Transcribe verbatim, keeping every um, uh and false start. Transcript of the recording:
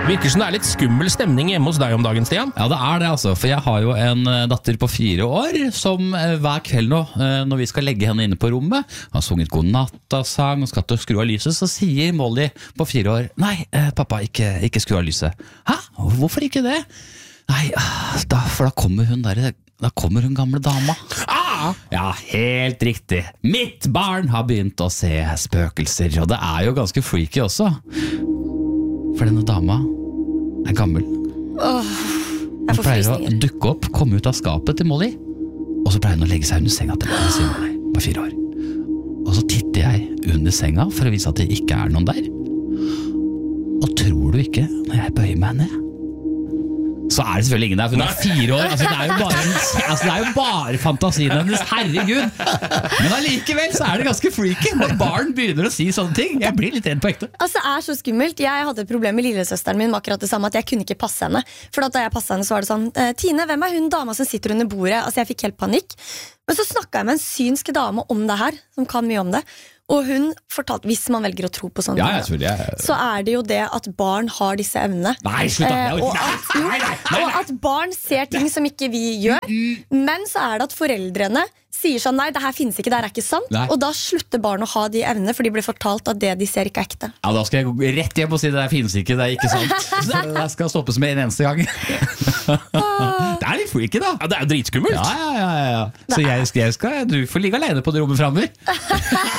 Virker som det er litt skummel stemning hjemme hos deg om dagen, Stian. Ja, det er det altså, for jeg har jo en datter på fire år som hver kveld nå, når vi skal legge henne inne på rommet, har sunget god nattasang og skal til å skru av lyset, så sier Molly på fire år, nei, pappa, ikke, ikke skru av lyset. Hæ? Hvorfor ikke det? Nei, da, for da kommer hun der, da kommer hun gamle dama. Ah! Ja, helt riktig. Mitt barn har begynt å se spøkelser, og det er jo ganske freaky også. For denne dama er gammel. Åh, jeg Hun får pleier å frysninger. dukke opp, komme ut av skapet til Molly, og så pleier hun å legge seg under senga til Molly siden meg på fire år. Og så titter jeg under senga for å vise at det ikke er noen der. Og tror du ikke, når jeg bøyer meg ned, så er det selvfølgelig ingen der, for hun er fire år. Altså, det er jo bare, altså, det er jo bare fantasien hennes, herregud. Men allikevel så er det ganske freaky når barn begynner å si sånne ting. Jeg blir litt redd på ekte. Altså, det er så skummelt. Jeg hadde et problem med lillesøsteren min med akkurat det samme, at jeg kunne ikke passe henne. For da jeg passet henne, så var det sånn, Tine, hvem er hun dama som sitter under bordet? Altså, jeg fikk helt panikk. Men så snakket jeg med en synsk dame om det her, som kan mye om det. Og hun fortalte, hvis man velger å tro på sånne Ja, ting, jeg tror det er... så er det jo det at barn har disse evnene. Nei, slutt da. Eh, og, Nei, at, nei, nei, nei, nei. og at barn ser ting som ikke vi gjør. Men så er det at foreldrene sier sånn, nei, det her finnes ikke, det her er ikke sant. Nei. Og da slutter barn å ha de evnene, for de blir fortalt at det de ser ikke er ekte. Ja, da skal jeg gå rett hjem og si det der finnes ikke, det er ikke sant. Så jeg skal stoppes med en eneste gang. Det er litt freaky da. Ja, det er jo dritskummelt. Ja, ja, ja, ja. Så jeg, jeg skal, du får ligge alene på det rommet fremover.